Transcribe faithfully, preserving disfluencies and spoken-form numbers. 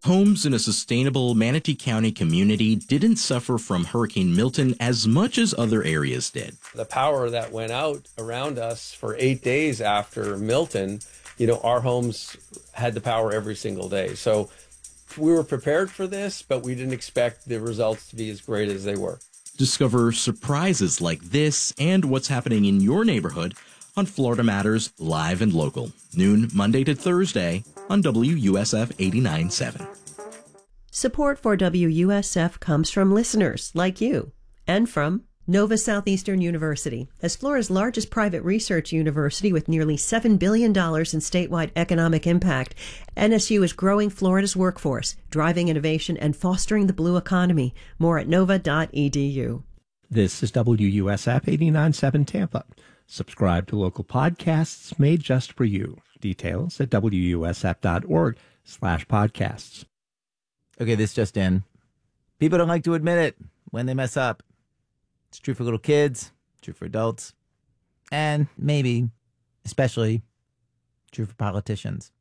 Homes in a sustainable Manatee County community didn't suffer from Hurricane Milton as much as other areas did. The power that went out around us for eight days after Milton, you know, our homes had the power every single day. So we were prepared for this, but we didn't expect the results to be as great as they were. Discover surprises like this and what's happening in your neighborhood on Florida Matters Live and Local, noon Monday to Thursday on W U S F eighty-nine point seven. Support for W U S F comes from listeners like you and from Nova Southeastern University. As Florida's largest private research university with nearly seven billion dollars in statewide economic impact, N S U is growing Florida's workforce, driving innovation, and fostering the blue economy. More at nova dot e d u. This is W U S F eighty-nine point seven Tampa. Subscribe to local podcasts made just for you. Details at W U S F dot org slash podcasts. Okay, this just in. People don't like to admit it when they mess up. It's true for little kids, true for adults, and maybe, especially, true for politicians.